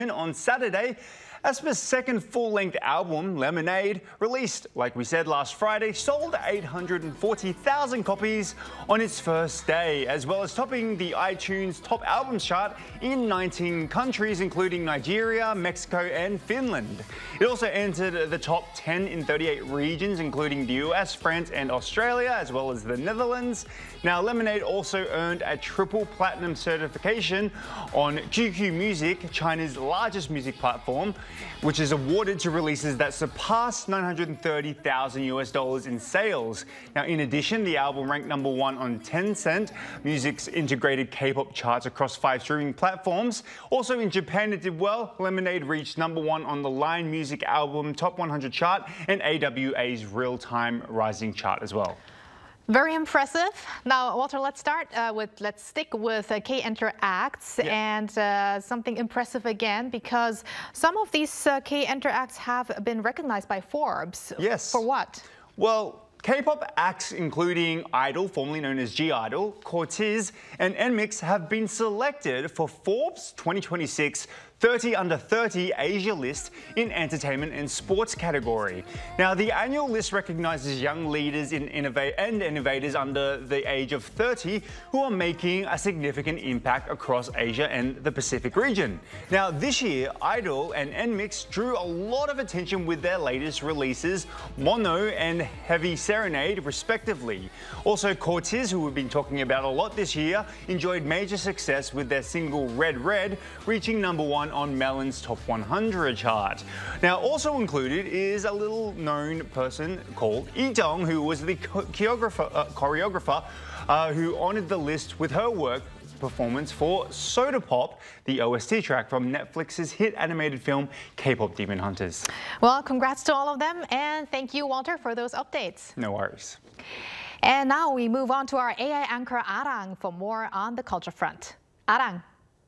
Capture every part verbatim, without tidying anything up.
On Saturday, aespa's second full-length album, Lemonade, released, like we said last Friday, sold eight hundred forty thousand copies on its first day, as well as topping the iTunes Top Albums chart in nineteen countries, including Nigeria, Mexico and Finland. It also entered the top ten in thirty-eight regions, including the U S, France and Australia, as well as the Netherlands. Now, Lemonade also earned a triple platinum certification on Q Q Music, China's largest music platform, which is awarded to releases that surpass nine hundred thirty thousand US dollars in sales. Now, in addition, the album ranked number one on Tencent Music's integrated K-pop charts across five streaming platforms. Also in Japan, it did well. Lemonade reached number one on the Line Music Album Top one hundred chart and A W A's Real-Time Rising chart as well. Very impressive. Now, Walter, let's start uh, with, let's stick with uh, K-Enter acts yeah. and uh, something impressive again, because some of these uh, K-Enter acts have been recognized by Forbes. Yes. For what? Well, K-pop acts including Idol, formerly known as G-Idol, Cortez and N M I X have been selected for Forbes twenty twenty-six thirty under thirty Asia list in entertainment and sports category. Now, the annual list recognizes young leaders in innovate and innovators under the age of thirty who are making a significant impact across Asia and the Pacific region. Now, this year, Idol and N M I X drew a lot of attention with their latest releases, Mono and Heavy Serenade, respectively. Also, Cortez, who we've been talking about a lot this year, enjoyed major success with their single Red Red, reaching number one on Melon's Top one hundred chart. Now, also included is a little known person called Lee Dong, who was the choreographer, uh, choreographer uh, who honored the list with her work performance for Soda Pop, the O S T track from Netflix's hit animated film K-pop Demon Hunters. Well, congrats to all of them, and thank you, Walter, for those updates. No worries. And now we move on to our A I anchor Arang for more on the culture front. Arang.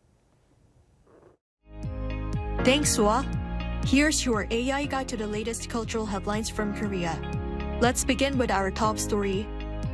Thanks, Sua. Here's your A I guide to the latest cultural headlines from Korea. Let's begin with our top story.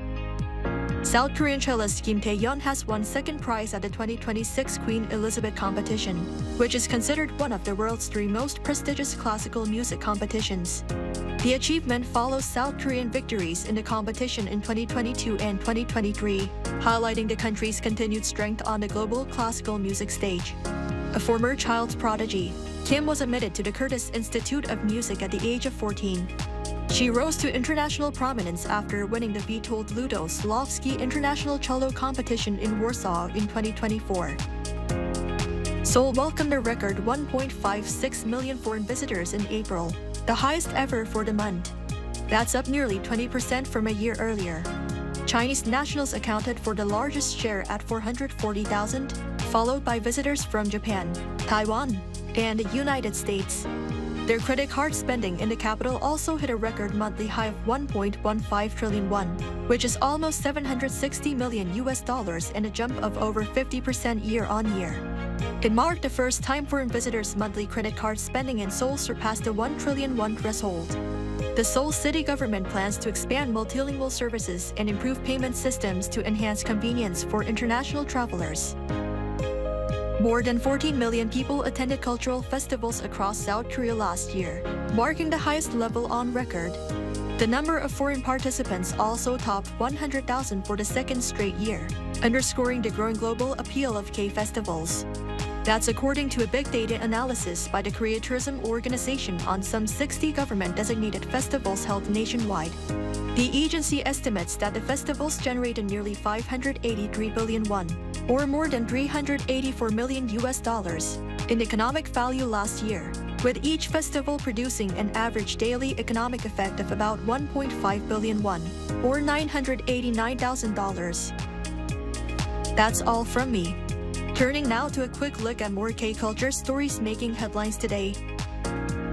South Korean cellist Kim Tae-yeon has won second prize at the twenty twenty-six Queen Elizabeth competition, which is considered one of the world's three most prestigious classical music competitions. The achievement follows South Korean victories in the competition in twenty twenty-two and twenty twenty-three, highlighting the country's continued strength on the global classical music stage. A former child prodigy, Kim was admitted to the Curtis Institute of Music at the age of fourteen. She rose to international prominence after winning the Witold Ludo Szlowski International Cello Competition in Warsaw in twenty twenty-four. Seoul welcomed a record one point five six million foreign visitors in April, the highest ever for the month. That's up nearly twenty percent from a year earlier. Chinese nationals accounted for the largest share at four hundred forty thousand, followed by visitors from Japan, Taiwan, and the United States. Their credit card spending in the capital also hit a record monthly high of one point one five trillion won, which is almost seven hundred sixty million U S dollars and a jump of over fifty percent year on year. It marked the first time foreign visitors' monthly credit card spending in Seoul surpassed the one trillion won threshold. The Seoul city government plans to expand multilingual services and improve payment systems to enhance convenience for international travelers. More than fourteen million people attended cultural festivals across South Korea last year, marking the highest level on record. The number of foreign participants also topped one hundred thousand for the second straight year, underscoring the growing global appeal of K-festivals. That's according to a big data analysis by the Korea Tourism Organization on some sixty government-designated festivals held nationwide. The agency estimates that the festivals generated nearly five hundred eighty-three billion won, or more than three hundred eighty-four million U S dollars, in economic value last year, with each festival producing an average daily economic effect of about one point five billion won, or nine hundred eighty-nine thousand dollars. That's all from me. Turning now to a quick look at more K-culture stories making headlines today.